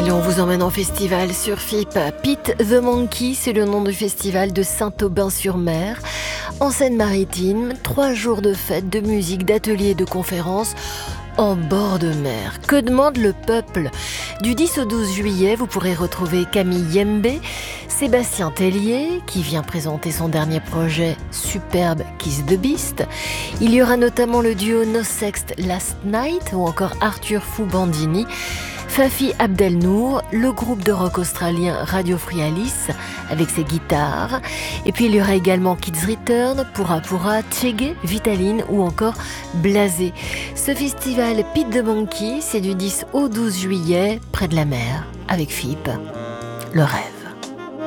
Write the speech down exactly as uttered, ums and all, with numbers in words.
Aujourd'hui, on vous emmène en festival sur F I P. Pete the Monkey, c'est le nom du festival de Saint-Aubin-sur-Mer. En Seine-Maritime, trois jours de fêtes, de musique, d'ateliers, de conférences en bord de mer. Que demande le peuple? Du dix au douze juillet, vous pourrez retrouver Camille Yembe, Sébastien Tellier, qui vient présenter son dernier projet superbe Kiss the Beast. Il y aura notamment le duo No Sext Last Night ou encore Arthur Fou Bandini, Fafi Abdelnour, le groupe de rock australien Radio Free Alice avec ses guitares. Et puis il y aura également Kids Return, Pura Pura, Tchégué, Vitaline ou encore Blasé. Ce festival Pete the Monkey, c'est du dix au douze juillet, près de la mer, avec F I P. Le rêve.